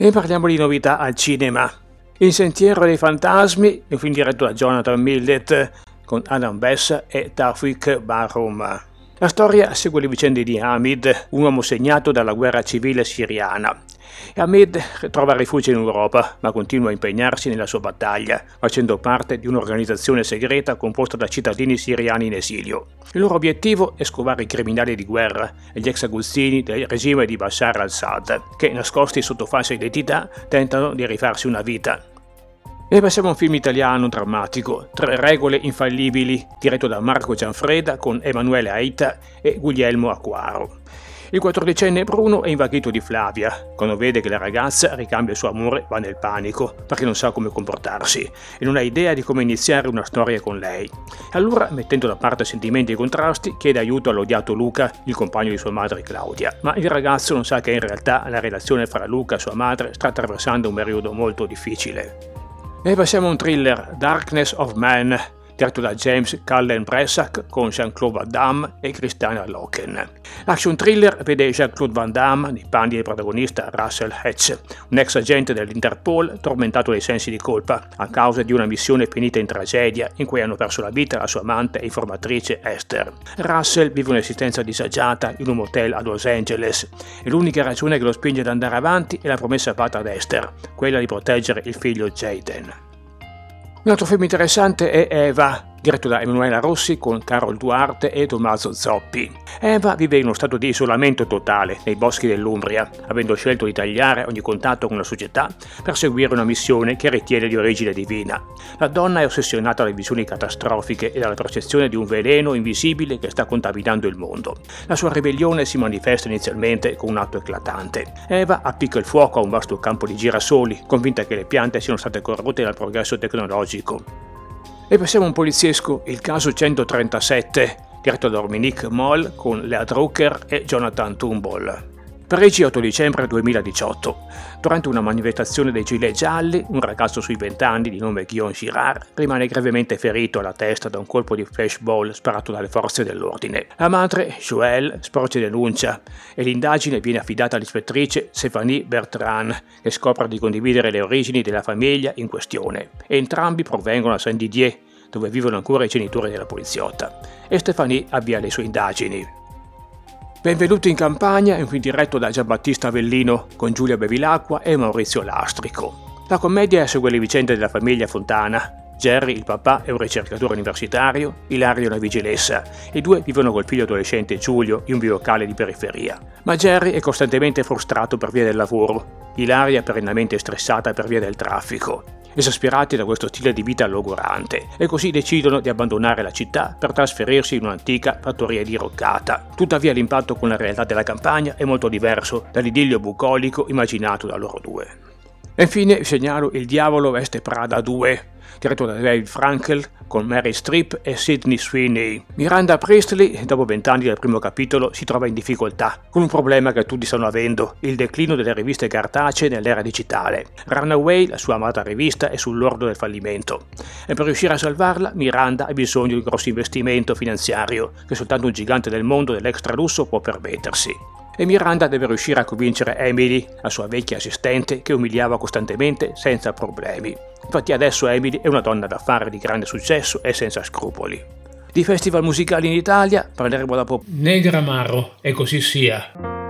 E parliamo di novità al cinema. Il sentiero dei fantasmi è un film diretto da Jonathan Millet con Adam Bessa e Tawfik Barhum. La storia segue le vicende di Hamid, un uomo segnato dalla guerra civile siriana. Hamid trova rifugio in Europa, ma continua a impegnarsi nella sua battaglia, facendo parte di un'organizzazione segreta composta da cittadini siriani in esilio. Il loro obiettivo è scovare i criminali di guerra e gli ex aguzzini del regime di Bashar al-Assad, che, nascosti sotto falsa identità, tentano di rifarsi una vita. E passiamo a un film italiano drammatico, 3 regole infallibili, diretto da Marco Gianfreda con Emanuele Aita e Guglielmo Acquaro. Il 14enne Bruno è invaghito di Flavia. Quando vede che la ragazza ricambia il suo amore va nel panico perché non sa come comportarsi e non ha idea di come iniziare una storia con lei. Allora, mettendo da parte sentimenti e contrasti, chiede aiuto all'odiato Luca, il compagno di sua madre Claudia. Ma il ragazzo non sa che in realtà la relazione fra Luca e sua madre sta attraversando un periodo molto difficile. E passiamo a un thriller, Darkness of Man, diretto da James Cullen Bressak con Jean-Claude Van Damme e Christina Loken. L'action thriller vede Jean-Claude Van Damme nei panni del protagonista Russell Hatch, un ex agente dell'Interpol tormentato dai sensi di colpa a causa di una missione finita in tragedia in cui hanno perso la vita la sua amante e informatrice Esther. Russell vive un'esistenza disagiata in un motel a Los Angeles e l'unica ragione che lo spinge ad andare avanti è la promessa fatta ad Esther, quella di proteggere il figlio Jaden. Un altro film interessante è Eva, diretto da Emanuela Rossi con Carol Duarte e Tommaso Zoppi. Eva vive in uno stato di isolamento totale nei boschi dell'Umbria, avendo scelto di tagliare ogni contatto con la società per seguire una missione che ritiene di origine divina. La donna è ossessionata dalle visioni catastrofiche e dalla percezione di un veleno invisibile che sta contaminando il mondo. La sua ribellione si manifesta inizialmente con un atto eclatante. Eva appicca il fuoco a un vasto campo di girasoli, convinta che le piante siano state corrotte dal progresso tecnologico. E passiamo a un poliziesco, il caso 137, diretto da Dominique Moll con Lea Drucker e Jonathan Turnbull. Parigi, 8 dicembre 2018. Durante una manifestazione dei Gilet gialli, un ragazzo sui 20 anni di nome Guillaume Girard rimane gravemente ferito alla testa da un colpo di flashball sparato dalle forze dell'ordine. La madre, Joëlle, sporge denuncia e l'indagine viene affidata all'ispettrice Stéphanie Bertrand, che scopre di condividere le origini della famiglia in questione. Entrambi provengono da Saint-Didier, dove vivono ancora i genitori della poliziotta, e Stéphanie avvia le sue indagini. Benvenuti in Campagna è un film diretto da Giambattista Avellino con Giulia Bevilacqua e Maurizio Lastrico. La commedia segue le vicende della famiglia Fontana. Jerry, il papà, è un ricercatore universitario, Ilaria è una vigilessa. I due vivono col figlio adolescente Giulio in un bilocale di periferia. Ma Jerry è costantemente frustrato per via del lavoro. Ilaria è perennemente stressata per via del traffico. Esasperati da questo stile di vita logorante, e così decidono di abbandonare la città per trasferirsi in un'antica fattoria diroccata. Tuttavia l'impatto con la realtà della campagna è molto diverso dall'idillio bucolico immaginato da loro due. E infine vi segnalo Il diavolo veste Prada 2, diretto da David Frankel con Mary Streep e Sydney Sweeney. Miranda Priestley, dopo 20 anni dal primo capitolo, si trova in difficoltà, con un problema che tutti stanno avendo, il declino delle riviste cartacee nell'era digitale. Runaway, la sua amata rivista, è sull'orlo del fallimento. E per riuscire a salvarla, Miranda ha bisogno di un grosso investimento finanziario, che soltanto un gigante del mondo dell'extra lusso può permettersi. E Miranda deve riuscire a convincere Emily, la sua vecchia assistente, che umiliava costantemente senza problemi. Infatti adesso Emily è una donna d'affari di grande successo e senza scrupoli. Di festival musicali in Italia parleremo dopo. Negramaro, e così sia.